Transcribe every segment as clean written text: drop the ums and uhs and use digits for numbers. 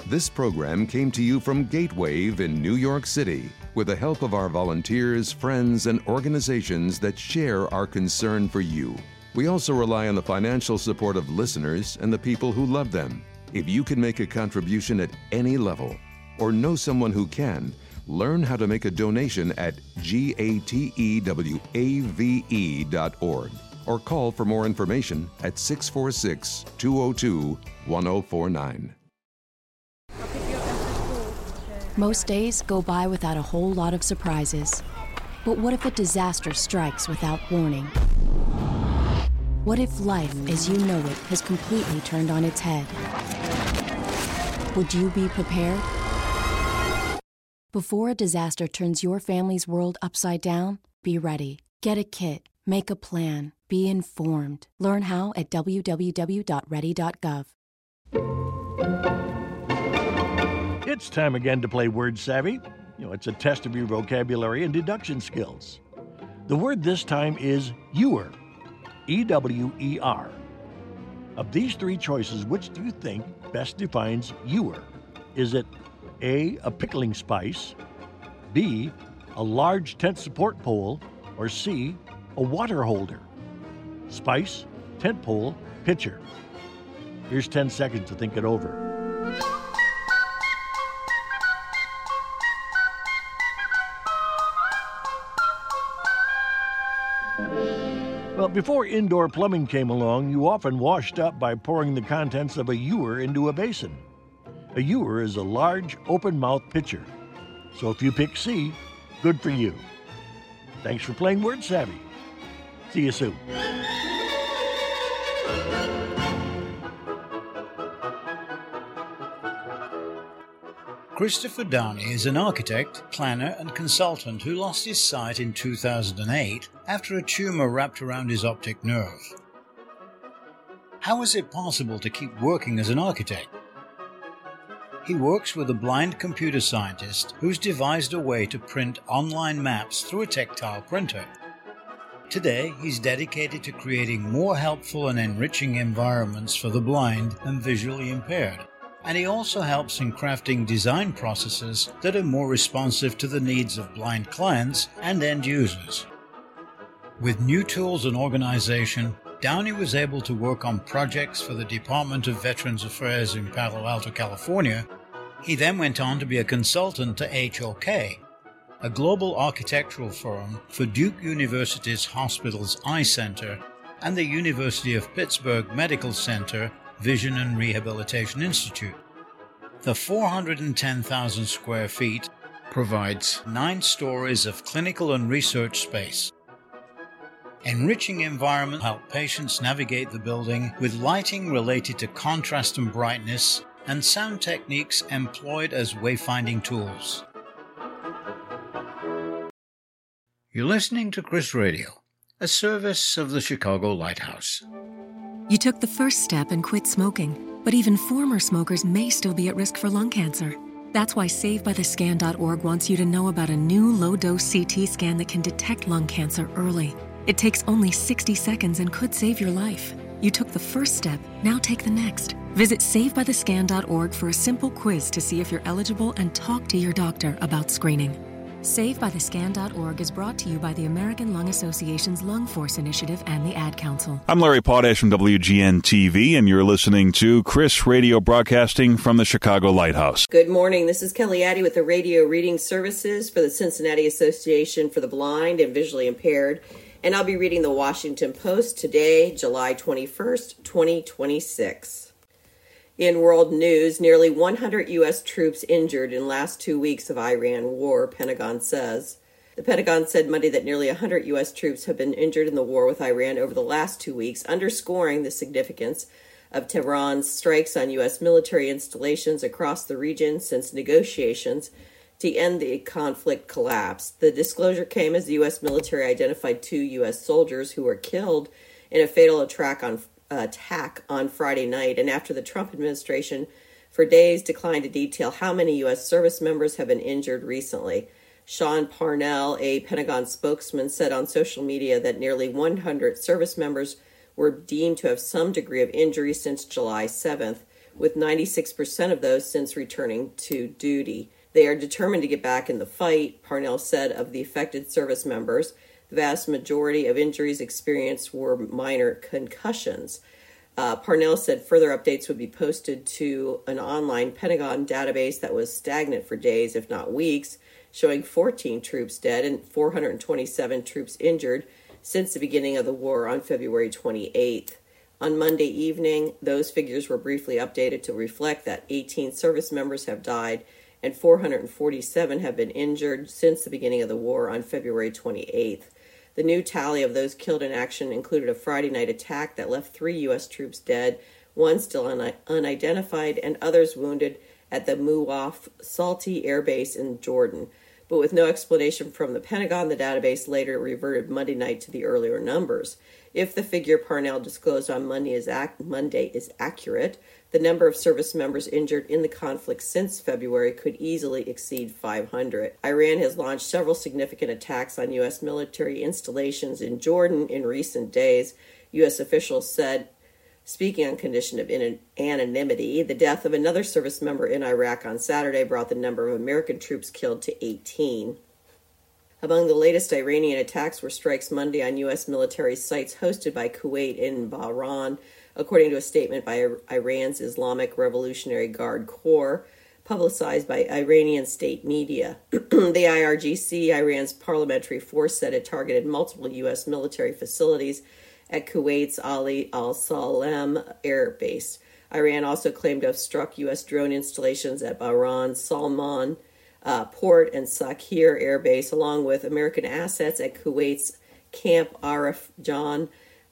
This program came to you from Gatewave in New York City with the help of our volunteers, friends, and organizations that share our concern for you. We also rely on the financial support of listeners and the people who love them. If you can make a contribution at any level or know someone who can, learn how to make a donation at gatewave.org or call for more information at 646-202-1049. Most days go by without a whole lot of surprises. But what if a disaster strikes without warning? What if life, as you know it, has completely turned on its head? Would you be prepared? Before a disaster turns your family's world upside down, be ready. Get a kit. Make a plan. Be informed. Learn how at www.ready.gov. It's time again to play Word Savvy. It's a test of your vocabulary and deduction skills. The word this time is ewer. E-W-E-R. Of these three choices, which do you think best defines ewer? Is it A, a pickling spice, B, a large tent support pole, or C, a water holder? Spice, tent pole, pitcher. Here's 10 seconds to think it over. Well, before indoor plumbing came along, you often washed up by pouring the contents of a ewer into a basin. A ewer is a large, open-mouthed pitcher. So if you pick C, good for you. Thanks for playing Word Savvy. See you soon. Christopher Downey is an architect, planner, and consultant who lost his sight in 2008 after a tumor wrapped around his optic nerve. How is it possible to keep working as an architect? He works with a blind computer scientist who's devised a way to print online maps through a tactile printer. Today, he's dedicated to creating more helpful and enriching environments for the blind and visually impaired. And he also helps in crafting design processes that are more responsive to the needs of blind clients and end users. With new tools and organization, Downey was able to work on projects for the Department of Veterans Affairs in Palo Alto, California. He then went on to be a consultant to HOK, a global architectural firm for Duke University's Hospitals Eye Center and the University of Pittsburgh Medical Center Vision and Rehabilitation Institute. The 410,000 square feet provides 9 stories of clinical and research space. Enriching environment help patients navigate the building with lighting related to contrast and brightness and sound techniques employed as wayfinding tools. You're listening to Chris Radio, a service of the Chicago Lighthouse. You took the first step and quit smoking, but even former smokers may still be at risk for lung cancer. That's why SaveByTheScan.org wants you to know about a new low-dose CT scan that can detect lung cancer early. It takes only 60 seconds and could save your life. You took the first step, now take the next. Visit SaveByTheScan.org for a simple quiz to see if you're eligible and talk to your doctor about screening. SaveByTheScan.org is brought to you by the American Lung Association's Lung Force Initiative and the Ad Council. I'm Larry Potash from WGN-TV, and you're listening to Chris Radio broadcasting from the Chicago Lighthouse. Good morning. This is Kelly Addy with the Radio Reading Services for the Cincinnati Association for the Blind and Visually Impaired, and I'll be reading the Washington Post today, July 21st, 2026. In world news, nearly 100 U.S. troops injured in last 2 weeks of Iran war, Pentagon says. The Pentagon said Monday that nearly 100 U.S. troops have been injured in the war with Iran over the last 2 weeks, underscoring the significance of Tehran's strikes on U.S. military installations across the region since negotiations to end the conflict collapsed. The disclosure came as the U.S. military identified 2 U.S. soldiers who were killed in a fatal attack on Friday night, and after the Trump administration for days declined to detail how many U.S. service members have been injured recently. Sean Parnell, a Pentagon spokesman, said on social media that nearly 100 service members were deemed to have some degree of injury since July 7th, with 96% of those since returning to duty. They are determined to get back in the fight, Parnell said of the affected service members. The vast majority of injuries experienced were minor concussions. Parnell said further updates would be posted to an online Pentagon database that was stagnant for days, if not weeks, showing 14 troops dead and 427 troops injured since the beginning of the war on February 28th. On Monday evening, those figures were briefly updated to reflect that 18 service members have died and 447 have been injured since the beginning of the war on February 28th. The new tally of those killed in action included a Friday night attack that left 3 U.S. troops dead, one still unidentified, and others wounded at the Muwaf Salti Air Base in Jordan. But with no explanation from the Pentagon, the database later reverted Monday night to the earlier numbers. If the figure Parnell disclosed on Monday is accurate, the number of service members injured in the conflict since February could easily exceed 500. Iran has launched several significant attacks on U.S. military installations in Jordan in recent days. U.S. officials said, speaking on condition of anonymity, the death of another service member in Iraq on Saturday brought the number of American troops killed to 18. Among the latest Iranian attacks were strikes Monday on U.S. military sites hosted by Kuwait and Bahrain, according to a statement by Iran's Islamic Revolutionary Guard Corps, publicized by Iranian state media. The IRGC, Iran's parliamentary force, said it targeted multiple U.S. military facilities at Kuwait's Ali al-Salem Air Base. Iran also claimed to have struck U.S. drone installations at Bahrain's Salman Port and Sakhir Air Base, along with American assets at Kuwait's Camp Arifjan,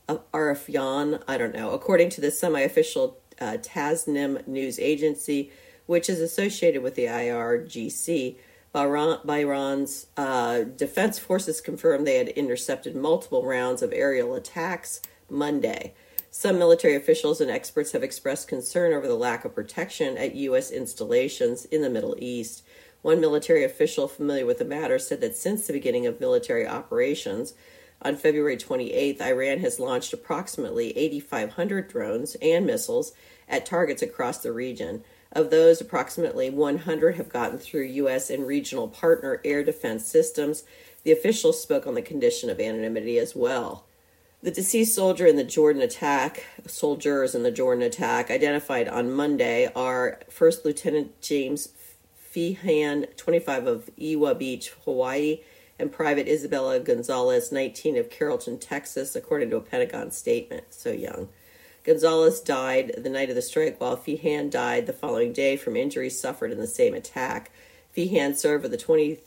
according to the semi-official Tasnim news agency, which is associated with the IRGC. Bahrain's defense forces confirmed they had intercepted multiple rounds of aerial attacks Monday. Some military officials and experts have expressed concern over the lack of protection at U.S. installations in the Middle East. One military official familiar with the matter said that since the beginning of military operations on February 28th, Iran has launched approximately 8,500 drones and missiles at targets across the region. Of those, approximately 100 have gotten through U.S. and regional partner air defense systems. The officials spoke on the condition of anonymity as well. The deceased soldiers in the Jordan attack, identified on Monday, are First Lieutenant James Feehan, 25, of Ewa Beach, Hawaii, and Private Isabella Gonzalez, 19, of Carrollton, Texas, according to a Pentagon statement. So young. Gonzalez died the night of the strike, while Feehan died the following day from injuries suffered in the same attack. Feehan served with the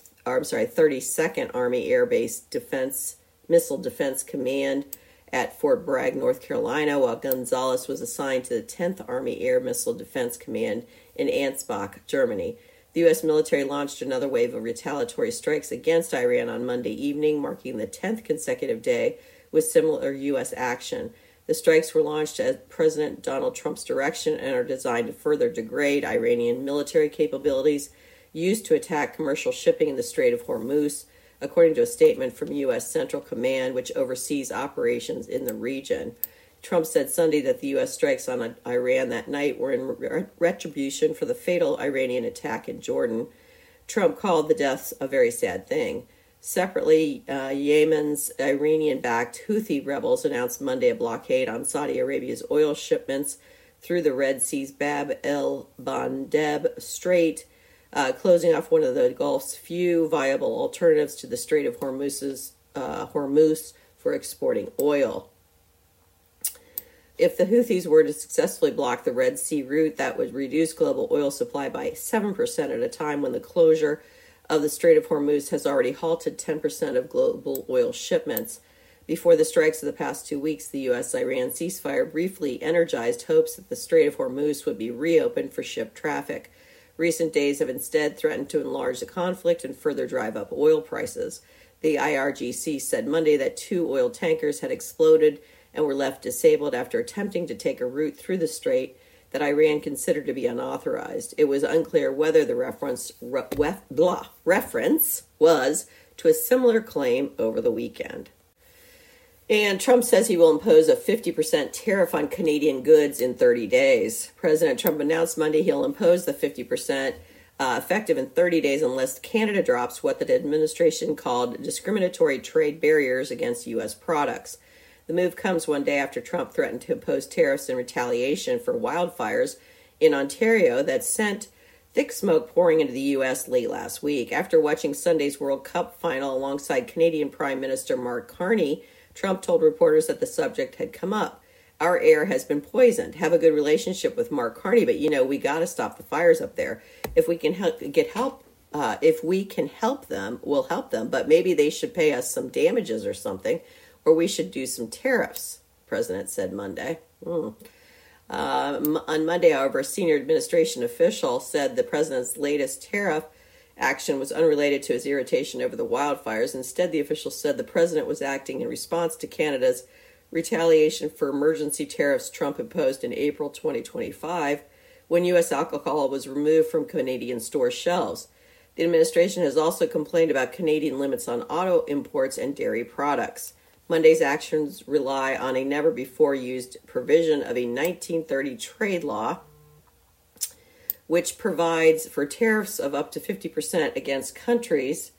32nd Army Air Base Missile Defense Command at Fort Bragg, North Carolina, while Gonzalez was assigned to the 10th Army Air Missile Defense Command in Ansbach, Germany. The U.S. military launched another wave of retaliatory strikes against Iran on Monday evening, marking the 10th consecutive day with similar U.S. action. The strikes were launched at President Donald Trump's direction and are designed to further degrade Iranian military capabilities used to attack commercial shipping in the Strait of Hormuz, according to a statement from U.S. Central Command, which oversees operations in the region. Trump said Sunday that the U.S. strikes on Iran that night were in retribution for the fatal Iranian attack in Jordan. Trump called the deaths a very sad thing. Separately, Yemen's Iranian-backed Houthi rebels announced Monday a blockade on Saudi Arabia's oil shipments through the Red Sea's Bab el-Bandeb Strait, closing off one of the Gulf's few viable alternatives to the Strait of Hormuz for exporting oil. If the Houthis were to successfully block the Red Sea route, that would reduce global oil supply by 7% at a time when the closure of the Strait of Hormuz has already halted 10% of global oil shipments. Before the strikes of the past 2 weeks, the U.S.-Iran ceasefire briefly energized hopes that the Strait of Hormuz would be reopened for ship traffic. Recent days have instead threatened to enlarge the conflict and further drive up oil prices. The IRGC said Monday that 2 oil tankers had exploded and were left disabled after attempting to take a route through the strait that Iran considered to be unauthorized. It was unclear whether the reference was to a similar claim over the weekend. And Trump says he will impose a 50% tariff on Canadian goods in 30 days. President Trump announced Monday he'll impose the 50% effective in 30 days unless Canada drops what the administration called discriminatory trade barriers against U.S. products. The move comes one day after Trump threatened to impose tariffs in retaliation for wildfires in Ontario that sent thick smoke pouring into the U.S. late last week. After watching Sunday's World Cup final alongside Canadian Prime Minister Mark Carney, Trump told reporters that the subject had come up. Our air has been poisoned. Have a good relationship with Mark Carney, but we got to stop the fires up there. If we can help them, we'll help them. But maybe they should pay us some damages or something, or we should do some tariffs. The president said Monday. On Monday, however, a senior administration official said the president's latest tariff action was unrelated to his irritation over the wildfires. Instead, the official said the president was acting in response to Canada's retaliation for emergency tariffs Trump imposed in April 2025 when U.S. alcohol was removed from Canadian store shelves. The administration has also complained about Canadian limits on auto imports and dairy products. Monday's actions rely on a never-before-used provision of a 1930 trade law, which provides for tariffs of up to 50% against countries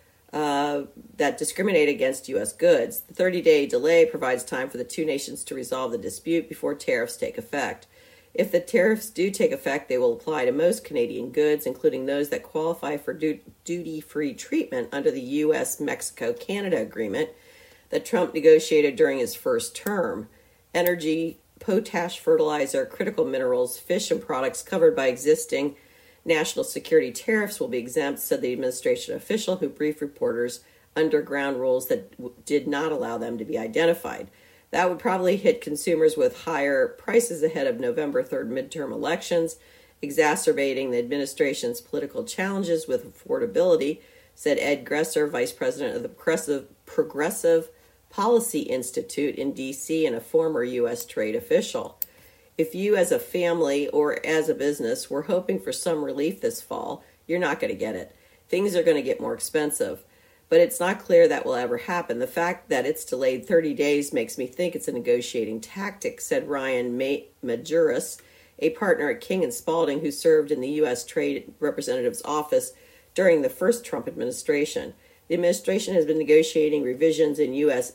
that discriminate against U.S. goods. The 30-day delay provides time for the two nations to resolve the dispute before tariffs take effect. If the tariffs do take effect, they will apply to most Canadian goods, including those that qualify for duty-free treatment under the U.S.-Mexico-Canada agreement that Trump negotiated during his first term. Energy, potash fertilizer, critical minerals, fish, and products covered by existing national security tariffs will be exempt, said the administration official who briefed reporters under ground rules that did not allow them to be identified. That would probably hit consumers with higher prices ahead of November 3rd midterm elections, exacerbating the administration's political challenges with affordability, said Ed Gresser, vice president of the Progressive Policy Institute in D.C. and a former U.S. trade official. If you as a family or as a business were hoping for some relief this fall, you're not going to get it. Things are going to get more expensive. But it's not clear that will ever happen. The fact that it's delayed 30 days makes me think it's a negotiating tactic, said Ryan Majuris, a partner at King & Spalding who served in the U.S. Trade Representative's office during the first Trump administration. The administration has been negotiating revisions in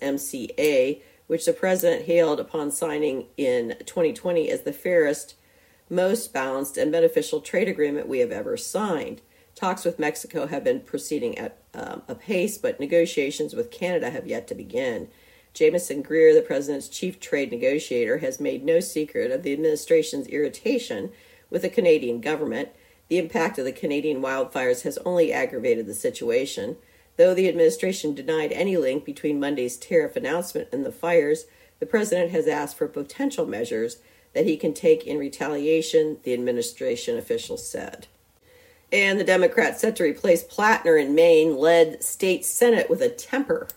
USMCA, which the president hailed upon signing in 2020 as the fairest, most balanced, and beneficial trade agreement we have ever signed. Talks with Mexico have been proceeding at a pace, but negotiations with Canada have yet to begin. Jamieson Greer, the president's chief trade negotiator, has made no secret of the administration's irritation with the Canadian government. The impact of the Canadian wildfires has only aggravated the situation. Though the administration denied any link between Monday's tariff announcement and the fires, the president has asked for potential measures that he can take in retaliation, the administration official said. And the Democrat set to replace Plattner in Maine led state Senate with a temper.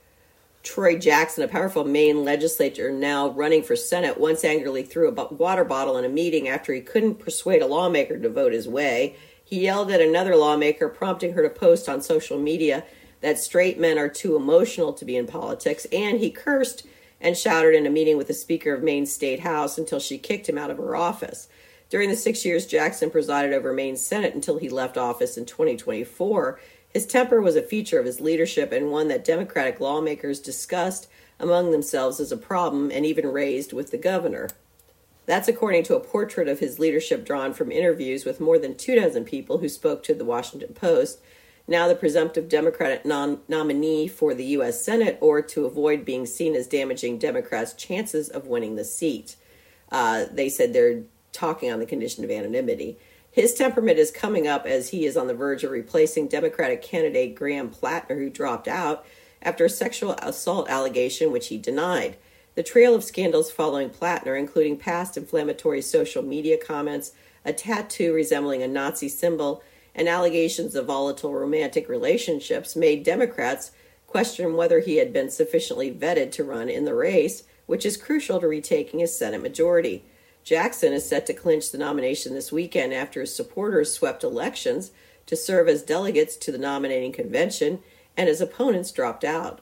Troy Jackson, a powerful Maine legislator now running for Senate, once angrily threw a water bottle in a meeting after he couldn't persuade a lawmaker to vote his way. He yelled at another lawmaker, prompting her to post on social media that straight men are too emotional to be in politics, and he cursed and shouted in a meeting with the Speaker of Maine's State House until she kicked him out of her office. During the 6 years Jackson presided over Maine's Senate until he left office in 2024, his temper was a feature of his leadership and one that Democratic lawmakers discussed among themselves as a problem and even raised with the governor. That's according to a portrait of his leadership drawn from interviews with more than 24 people who spoke to the Washington Post, now the presumptive Democratic nominee for the U.S. Senate, or to avoid being seen as damaging Democrats' chances of winning the seat. They said they're talking on the condition of anonymity. His temperament is coming up as he is on the verge of replacing Democratic candidate Graham Plattner, who dropped out after a sexual assault allegation which he denied. The trail of scandals following Plattner, including past inflammatory social media comments, a tattoo resembling a Nazi symbol, and allegations of volatile romantic relationships, made Democrats question whether he had been sufficiently vetted to run in the race, which is crucial to retaking his Senate majority. Jackson is set to clinch the nomination this weekend after his supporters swept elections to serve as delegates to the nominating convention, and his opponents dropped out.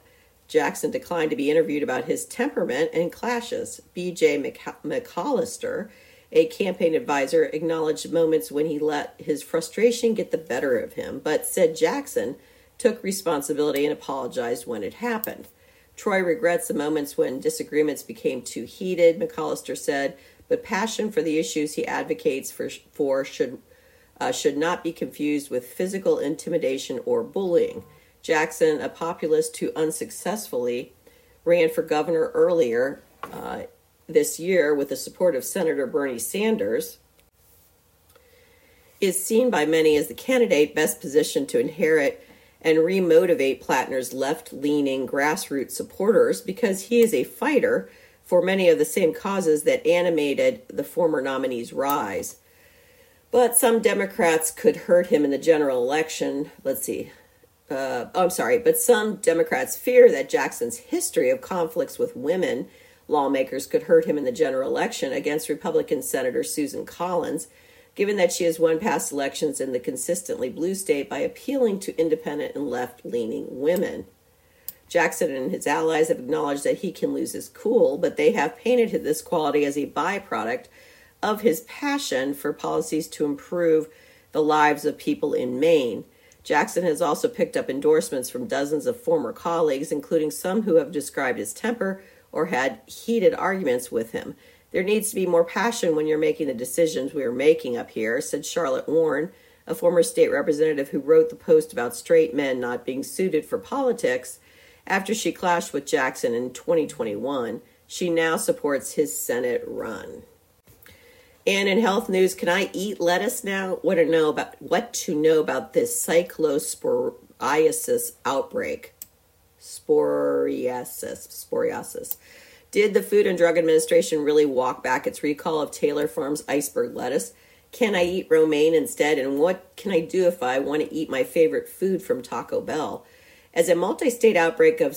Jackson declined to be interviewed about his temperament and clashes. B.J. McAllister, a campaign advisor, acknowledged moments when he let his frustration get the better of him, but said Jackson took responsibility and apologized when it happened. Troy regrets the moments when disagreements became too heated, McAllister said, but passion for the issues he advocates for should not be confused with physical intimidation or bullying. Jackson, a populist who unsuccessfully ran for governor earlier this year with the support of Senator Bernie Sanders, is seen by many as the candidate best positioned to inherit and remotivate Plattner's left-leaning grassroots supporters because he is a fighter for many of the same causes that animated the former nominee's rise. But some Democrats could hurt him in the general election. But some Democrats fear that Jackson's history of conflicts with women lawmakers could hurt him in the general election against Republican Senator Susan Collins, given that she has won past elections in the consistently blue state by appealing to independent and left-leaning women. Jackson and his allies have acknowledged that he can lose his cool, but they have painted this quality as a byproduct of his passion for policies to improve the lives of people in Maine. Jackson has also picked up endorsements from dozens of former colleagues, including some who have described his temper or had heated arguments with him. There needs to be more passion when you're making the decisions we are making up here, said Charlotte Warren, a former state representative who wrote the post about straight men not being suited for politics after she clashed with Jackson in 2021. She now supports his Senate run. And in health news, can I eat lettuce now? What to know about this cyclosporiasis outbreak? Sporiasis. Did the Food and Drug Administration really walk back its recall of Taylor Farms iceberg lettuce? Can I eat romaine instead? And what can I do if I want to eat my favorite food from Taco Bell? As a multi-state outbreak of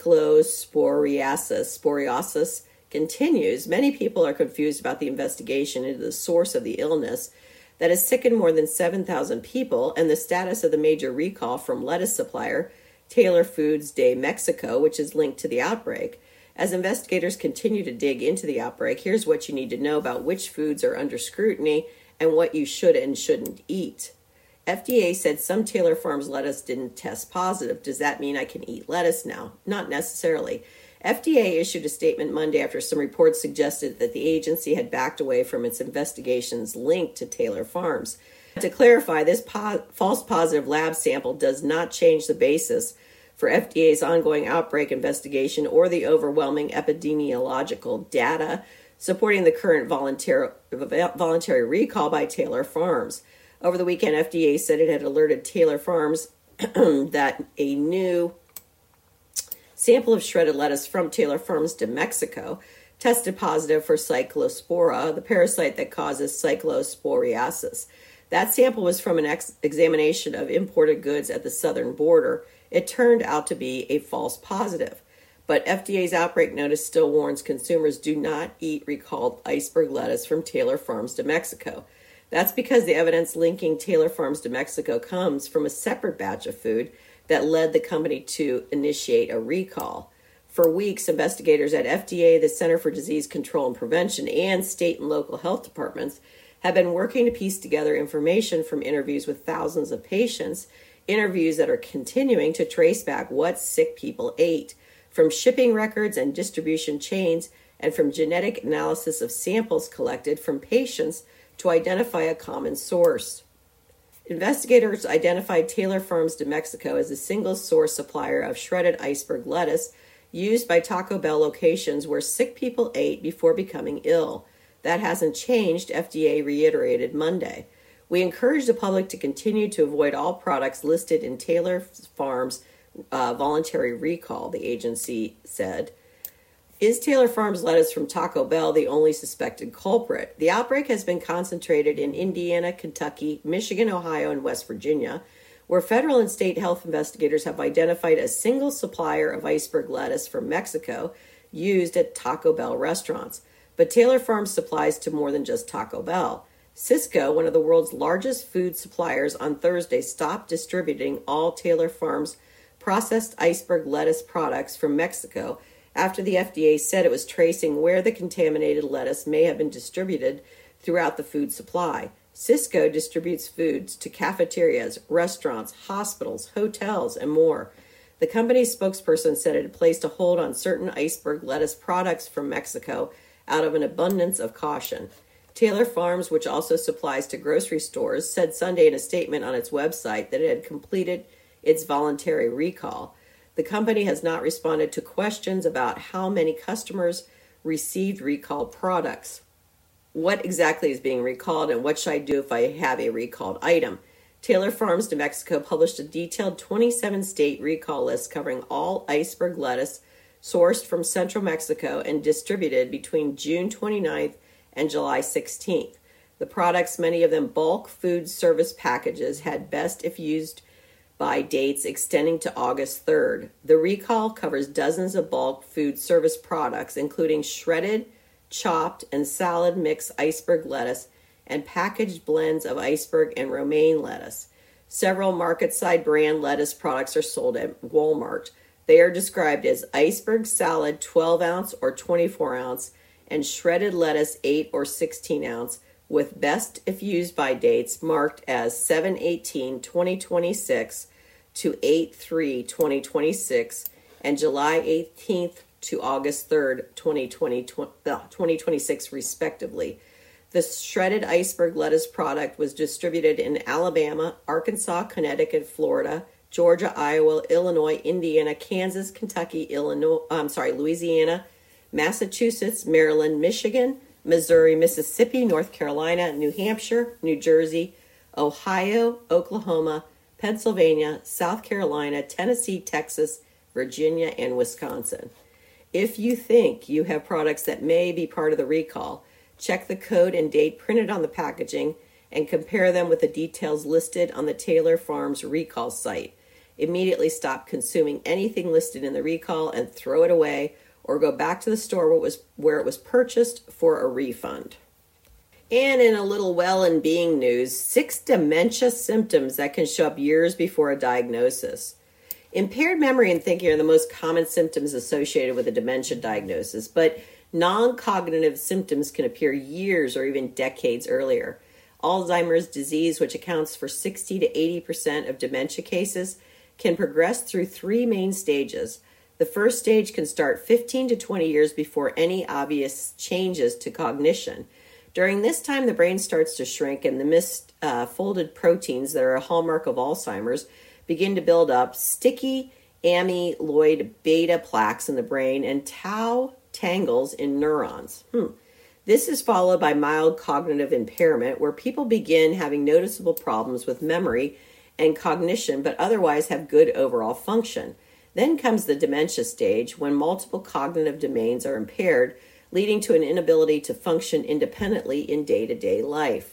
cyclosporiasis continues, many people are confused about the investigation into the source of the illness that has sickened more than 7,000 people and the status of the major recall from lettuce supplier Taylor Foods de Mexico, which is linked to the outbreak. As investigators continue to dig into the outbreak, here's what you need to know about which foods are under scrutiny and what you should and shouldn't eat. FDA said some Taylor Farms lettuce didn't test positive. Does that mean I can eat lettuce now? Not necessarily. FDA issued a statement Monday after some reports suggested that the agency had backed away from its investigations linked to Taylor Farms. To clarify, this false positive lab sample does not change the basis for FDA's ongoing outbreak investigation or the overwhelming epidemiological data supporting the current voluntary recall by Taylor Farms. Over the weekend, FDA said it had alerted Taylor Farms that a new sample of shredded lettuce from Taylor Farms de Mexico tested positive for Cyclospora, the parasite that causes cyclosporiasis. That sample was from an examination of imported goods at the southern border. It turned out to be a false positive. But FDA's outbreak notice still warns consumers do not eat recalled iceberg lettuce from Taylor Farms de Mexico. That's because the evidence linking Taylor Farms de Mexico comes from a separate batch of food that led the company to initiate a recall. For weeks, investigators at FDA, the Center for Disease Control and Prevention, and state and local health departments have been working to piece together information from interviews with thousands of patients, interviews that are continuing to trace back what sick people ate, from shipping records and distribution chains, and from genetic analysis of samples collected from patients to identify a common source. Investigators identified Taylor Farms de Mexico as a single source supplier of shredded iceberg lettuce used by Taco Bell locations where sick people ate before becoming ill. That hasn't changed, FDA reiterated Monday. We encourage the public to continue to avoid all products listed in Taylor Farms' voluntary recall, the agency said. Is Taylor Farms lettuce from Taco Bell the only suspected culprit? The outbreak has been concentrated in Indiana, Kentucky, Michigan, Ohio, and West Virginia, where federal and state health investigators have identified a single supplier of iceberg lettuce from Mexico used at Taco Bell restaurants. But Taylor Farms supplies to more than just Taco Bell. Sysco, one of the world's largest food suppliers, on Thursday stopped distributing all Taylor Farms processed iceberg lettuce products from Mexico after the FDA said it was tracing where the contaminated lettuce may have been distributed throughout the food supply. Sysco distributes foods to cafeterias, restaurants, hospitals, hotels, and more. The company's spokesperson said it had placed a hold on certain iceberg lettuce products from Mexico out of an abundance of caution. Taylor Farms, which also supplies to grocery stores, said Sunday in a statement on its website that it had completed its voluntary recall. The company has not responded to questions about how many customers received recalled products. What exactly is being recalled, and what should I do if I have a recalled item? Taylor Farms New Mexico published a detailed 27-state recall list covering all iceberg lettuce sourced from central Mexico and distributed between June 29th and July 16th. The products, many of them bulk food service packages, had best if used by dates extending to August 3rd. The recall covers dozens of bulk food service products, including shredded, chopped, and salad mix iceberg lettuce and packaged blends of iceberg and romaine lettuce. Several market-side brand lettuce products are sold at Walmart. They are described as iceberg salad 12-ounce or 24-ounce and shredded lettuce 8 or 16-ounce, with best if used by dates marked as 7/18/2026 to 8/3/2026 and July 18th to August 3rd, 2026, respectively. The shredded iceberg lettuce product was distributed in Alabama, Arkansas, Connecticut, Florida, Georgia, Iowa, Illinois, Indiana, Kansas, Kentucky, Louisiana, Massachusetts, Maryland, Michigan, Missouri, Mississippi, North Carolina, New Hampshire, New Jersey, Ohio, Oklahoma, Pennsylvania, South Carolina, Tennessee, Texas, Virginia, and Wisconsin. If you think you have products that may be part of the recall, check the code and date printed on the packaging and compare them with the details listed on the Taylor Farms recall site. Immediately stop consuming anything listed in the recall and throw it away, or go back to the store where it was purchased for a refund. And in a little well and being news, 6 dementia symptoms that can show up years before a diagnosis. Impaired memory and thinking are the most common symptoms associated with a dementia diagnosis, but non-cognitive symptoms can appear years or even decades earlier. Alzheimer's disease, which accounts for 60 to 80% of dementia cases, can progress through 3 main stages. The first stage can start 15 to 20 years before any obvious changes to cognition. During this time, the brain starts to shrink and the misfolded proteins that are a hallmark of Alzheimer's begin to build up sticky amyloid beta plaques in the brain and tau tangles in neurons. This is followed by mild cognitive impairment, where people begin having noticeable problems with memory and cognition, but otherwise have good overall function. Then comes the dementia stage, when multiple cognitive domains are impaired, leading to an inability to function independently in day-to-day life.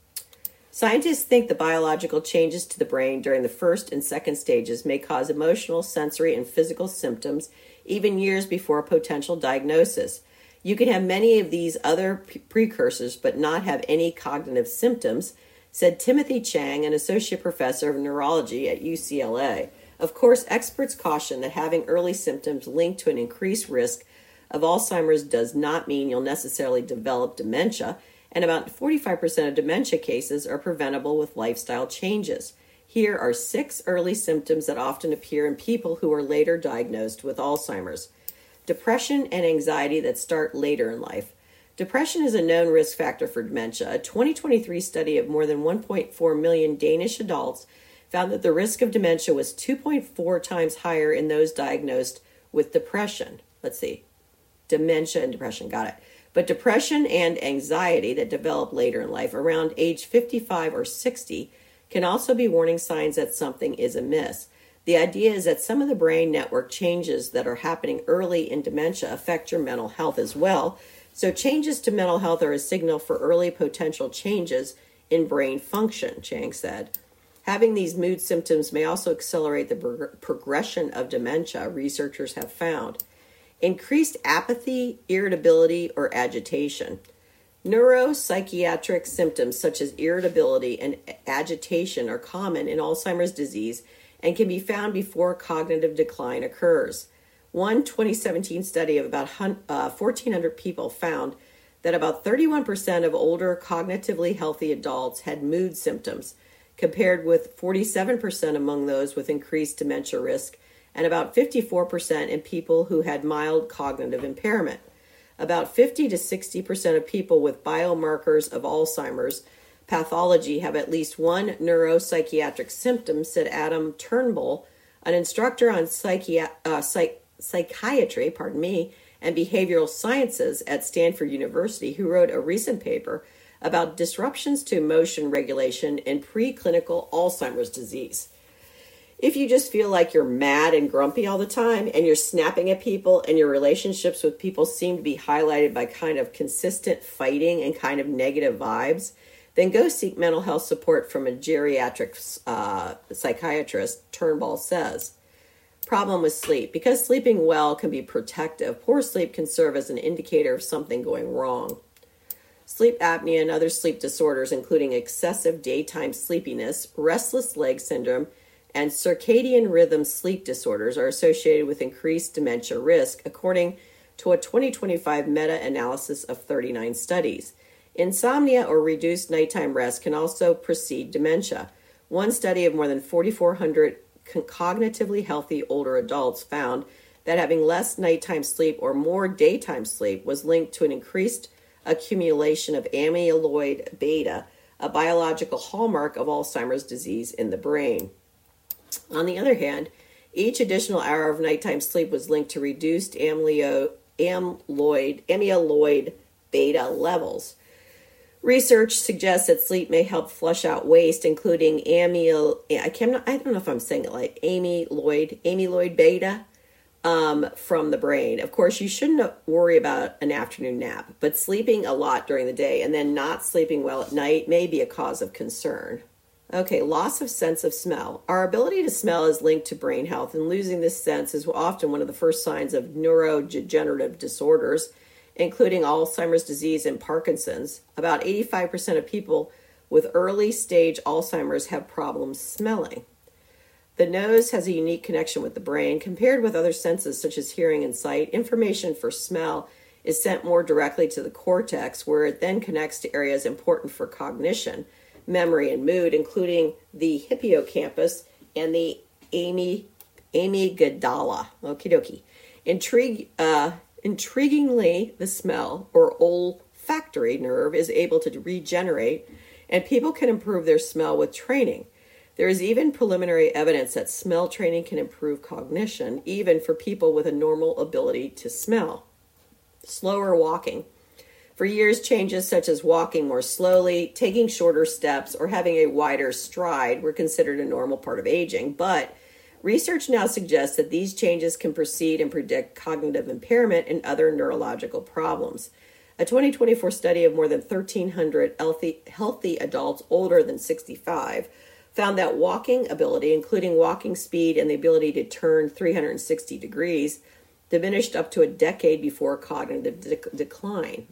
Scientists think the biological changes to the brain during the first and second stages may cause emotional, sensory, and physical symptoms even years before a potential diagnosis. You can have many of these other precursors but not have any cognitive symptoms, said Timothy Chang, an associate professor of neurology at UCLA. Of course, experts caution that having early symptoms linked to an increased risk of Alzheimer's does not mean you'll necessarily develop dementia, and about 45% of dementia cases are preventable with lifestyle changes. Here are 6 early symptoms that often appear in people who are later diagnosed with Alzheimer's. Depression and anxiety that start later in life. Depression is a known risk factor for dementia. A 2023 study of more than 1.4 million Danish adults found that the risk of dementia was 2.4 times higher in those diagnosed with depression. Dementia and depression, got it. But depression and anxiety that develop later in life, around age 55 or 60, can also be warning signs that something is amiss. The idea is that some of the brain network changes that are happening early in dementia affect your mental health as well. So changes to mental health are a signal for early potential changes in brain function, Chang said. Having these mood symptoms may also accelerate the progression of dementia, researchers have found. Increased apathy, irritability, or agitation. Neuropsychiatric symptoms such as irritability and agitation are common in Alzheimer's disease and can be found before cognitive decline occurs. One 2017 study of about 1,400 people found that about 31% of older cognitively healthy adults had mood symptoms, compared with 47% among those with increased dementia risk and about 54% in people who had mild cognitive impairment. About 50 to 60% of people with biomarkers of Alzheimer's pathology have at least one neuropsychiatric symptom, said Adam Turnbull, an instructor on psychiatry and behavioral sciences at Stanford University, who wrote a recent paper about disruptions to emotion regulation in preclinical Alzheimer's disease. If you just feel like you're mad and grumpy all the time and you're snapping at people and your relationships with people seem to be highlighted by kind of consistent fighting and kind of negative vibes, then go seek mental health support from a geriatric psychiatrist, Turnbull says. Problem with sleep. Because sleeping well can be protective, poor sleep can serve as an indicator of something going wrong. Sleep apnea and other sleep disorders, including excessive daytime sleepiness, restless leg syndrome, and circadian rhythm sleep disorders, are associated with increased dementia risk, according to a 2025 meta-analysis of 39 studies. Insomnia or reduced nighttime rest can also precede dementia. One study of more than 4,400 cognitively healthy older adults found that having less nighttime sleep or more daytime sleep was linked to an increased accumulation of amyloid beta, a biological hallmark of Alzheimer's disease in the brain. On the other hand, each additional hour of nighttime sleep was linked to reduced amyloid beta levels. Research suggests that sleep may help flush out waste, including I don't know if I'm saying it like amyloid beta from the brain. Of course, you shouldn't worry about an afternoon nap, but sleeping a lot during the day and then not sleeping well at night may be a cause of concern. Okay, loss of sense of smell. Our ability to smell is linked to brain health, and losing this sense is often one of the first signs of neurodegenerative disorders, including Alzheimer's disease and Parkinson's. About 85% of people with early stage Alzheimer's have problems smelling. The nose has a unique connection with the brain. Compared with other senses such as hearing and sight, information for smell is sent more directly to the cortex, where it then connects to areas important for cognition, memory, and mood, including the hippocampus and the amygdala. Okie dokie. Intriguingly, the smell or olfactory nerve is able to regenerate, and people can improve their smell with training. There is even preliminary evidence that smell training can improve cognition, even for people with a normal ability to smell. Slower walking. For years, changes such as walking more slowly, taking shorter steps, or having a wider stride were considered a normal part of aging, but research now suggests that these changes can precede and predict cognitive impairment and other neurological problems. A 2024 study of more than 1,300 healthy adults older than 65 found that walking ability, including walking speed and the ability to turn 360 degrees, diminished up to a decade before cognitive decline.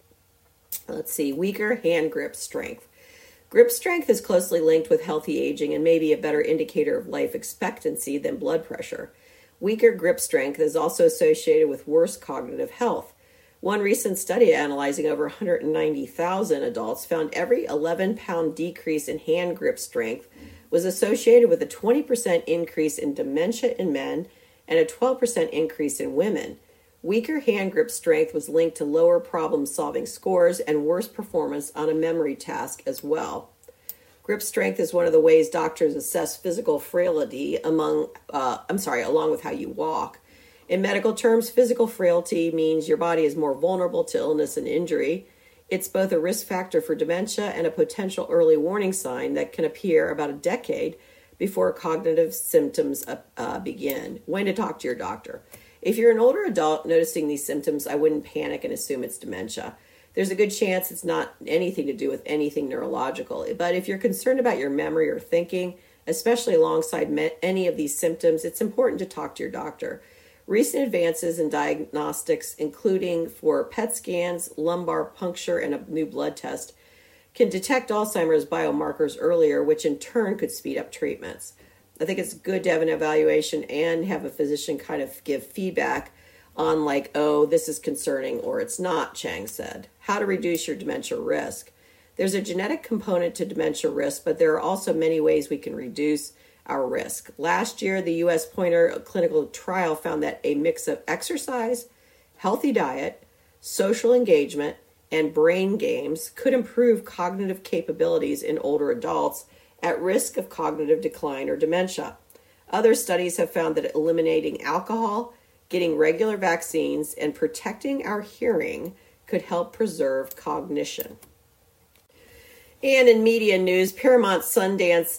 Let's see, weaker hand grip strength. Grip strength is closely linked with healthy aging and may be a better indicator of life expectancy than blood pressure. Weaker grip strength is also associated with worse cognitive health. One recent study analyzing over 190,000 adults found every 11-pound decrease in hand grip strength was associated with a 20% increase in dementia in men and a 12% increase in women. Weaker hand grip strength was linked to lower problem-solving scores and worse performance on a memory task as well. Grip strength is one of the ways doctors assess physical frailty along with how you walk. In medical terms, physical frailty means your body is more vulnerable to illness and injury. It's both a risk factor for dementia and a potential early warning sign that can appear about a decade before cognitive symptoms begin. When to talk to your doctor. If you're an older adult noticing these symptoms, I wouldn't panic and assume it's dementia. There's a good chance it's not anything to do with anything neurological. But if you're concerned about your memory or thinking, especially alongside any of these symptoms, it's important to talk to your doctor. Recent advances in diagnostics, including for PET scans, lumbar puncture, and a new blood test, can detect Alzheimer's biomarkers earlier, which in turn could speed up treatments. I think it's good to have an evaluation and have a physician kind of give feedback on like, oh, this is concerning or it's not, Chang said. How to reduce your dementia risk. There's a genetic component to dementia risk, but there are also many ways we can reduce our risk. Last year, the U.S. Pointer clinical trial found that a mix of exercise, healthy diet, social engagement, and brain games could improve cognitive capabilities in older adults at risk of cognitive decline or dementia. Other studies have found that eliminating alcohol, getting regular vaccines, and protecting our hearing could help preserve cognition. And in media news, Paramount Skydance's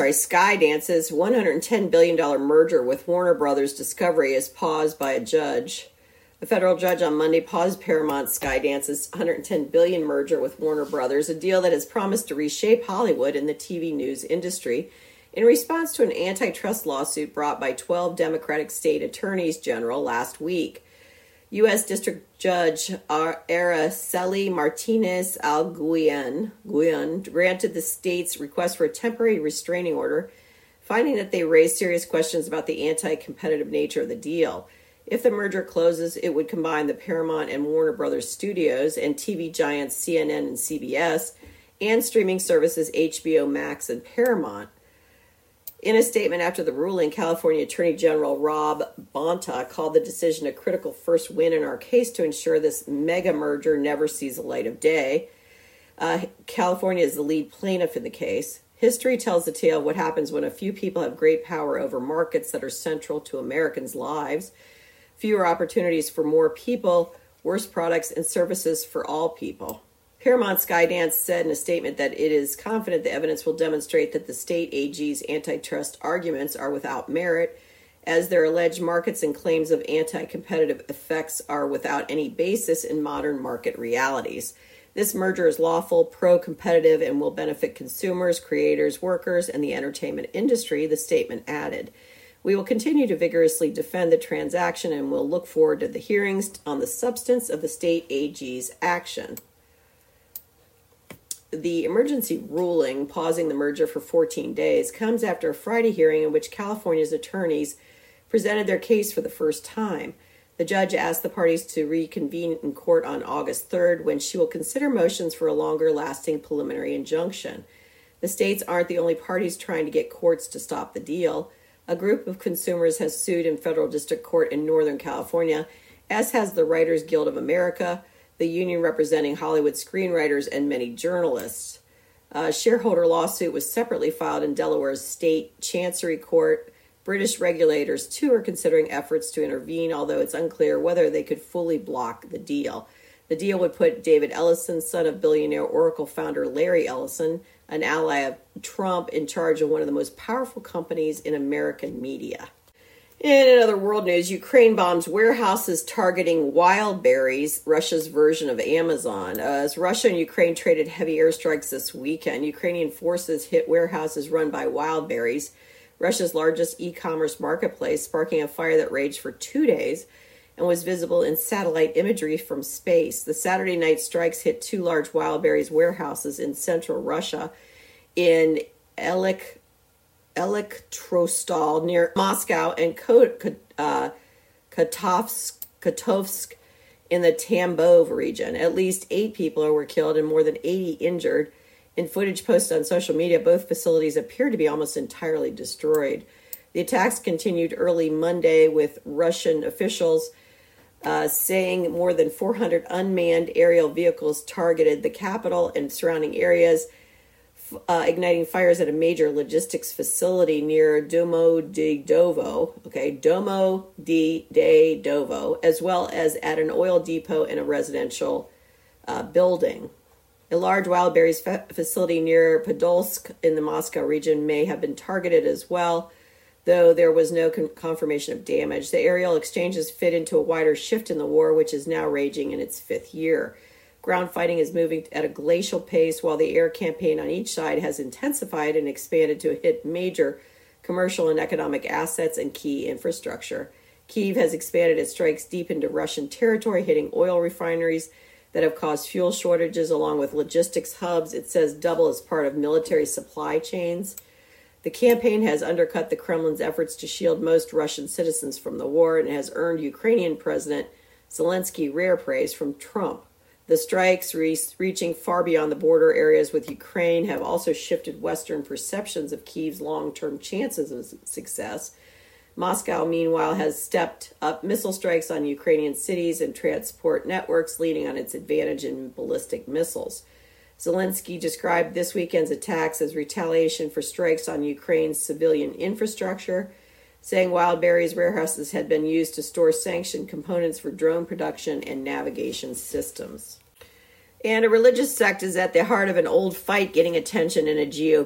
$110 billion merger with Warner Brothers Discovery is paused by a judge. A federal judge on Monday paused Paramount Skydance's $110 billion merger with Warner Brothers, a deal that has promised to reshape Hollywood and the TV news industry, in response to an antitrust lawsuit brought by 12 Democratic state attorneys general last week. U.S. District Judge Araceli Martinez Alguien granted the state's request for a temporary restraining order, finding that they raised serious questions about the anti-competitive nature of the deal. If the merger closes, it would combine the Paramount and Warner Brothers studios and TV giants CNN and CBS and streaming services HBO Max and Paramount. In a statement after the ruling, California Attorney General Rob Bonta called the decision a critical first win in our case to ensure this mega merger never sees the light of day. California is the lead plaintiff in the case. History tells the tale of what happens when a few people have great power over markets that are central to Americans' lives. Fewer opportunities for more people, worse products and services for all people. Paramount Skydance said in a statement that it is confident the evidence will demonstrate that the state AG's antitrust arguments are without merit, as their alleged markets and claims of anti-competitive effects are without any basis in modern market realities. This merger is lawful, pro-competitive, and will benefit consumers, creators, workers, and the entertainment industry, the statement added. We will continue to vigorously defend the transaction and will look forward to the hearings on the substance of the state AG's action. The emergency ruling pausing the merger for 14 days comes after a Friday hearing in which California's attorneys presented their case for the first time. The judge asked the parties to reconvene in court on August 3rd, when she will consider motions for a longer-lasting preliminary injunction. The states aren't the only parties trying to get courts to stop the deal. A group of consumers has sued in federal district court in Northern California, as has the Writers Guild of America, the union representing Hollywood screenwriters, and many journalists. A shareholder lawsuit was separately filed in Delaware's state chancery court. British regulators, too, are considering efforts to intervene, although it's unclear whether they could fully block the deal. The deal would put David Ellison, son of billionaire Oracle founder Larry Ellison, an ally of Trump, in charge of one of the most powerful companies in American media. In other world news, Ukraine bombs warehouses targeting Wildberries, Russia's version of Amazon. As Russia and Ukraine traded heavy airstrikes this weekend, Ukrainian forces hit warehouses run by Wildberries, Russia's largest e-commerce marketplace, sparking a fire that raged for 2 days and was visible in satellite imagery from space. The Saturday night strikes hit two large Wildberries warehouses in central Russia in Elektrostal near Moscow and Kotovsk in the Tambov region. At least 8 people were killed and more than 80 injured. In footage posted on social media, both facilities appear to be almost entirely destroyed. The attacks continued early Monday, with Russian officials saying more than 400 unmanned aerial vehicles targeted the capital and surrounding areas, igniting fires at a major logistics facility near Domodedovo, as well as at an oil depot and a residential building. A large Wildberries facility near Podolsk in the Moscow region may have been targeted as well, though there was no confirmation of damage. The aerial exchanges fit into a wider shift in the war, which is now raging in its 5th year. Ground fighting is moving at a glacial pace, while the air campaign on each side has intensified and expanded to hit major commercial and economic assets and key infrastructure. Kyiv has expanded its strikes deep into Russian territory, hitting oil refineries that have caused fuel shortages, along with logistics hubs, it says double as part of military supply chains. The campaign has undercut the Kremlin's efforts to shield most Russian citizens from the war and has earned Ukrainian President Zelensky rare praise from Trump. The strikes, reaching far beyond the border areas with Ukraine, have also shifted Western perceptions of Kyiv's long-term chances of success. Moscow, meanwhile, has stepped up missile strikes on Ukrainian cities and transport networks, leaning on its advantage in ballistic missiles. Zelensky described this weekend's attacks as retaliation for strikes on Ukraine's civilian infrastructure, saying Wildberry's warehouses had been used to store sanctioned components for drone production and navigation systems. And a religious sect is at the heart of an old fight getting attention in a GOP